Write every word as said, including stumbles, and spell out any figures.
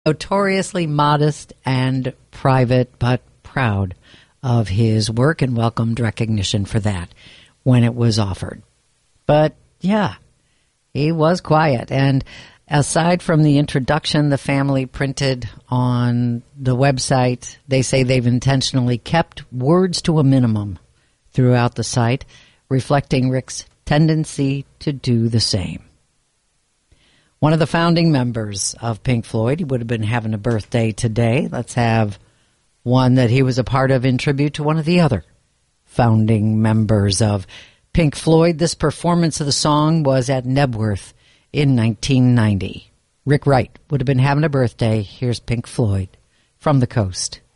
Notoriously modest and private, but proud of his work and welcomed recognition for that when it was offered. But yeah, he was quiet. And aside from the introduction the family printed on the website, they say they've intentionally kept words to a minimum throughout the site, reflecting Rick's tendency to do the same. One of the founding members of Pink Floyd, he would have been having a birthday today. Let's have one that he was a part of in tribute to one of the other founding members of Pink Floyd. This performance of the song was at Knebworth in nineteen ninety. Rick Wright would have been having a birthday. Here's Pink Floyd from the coast.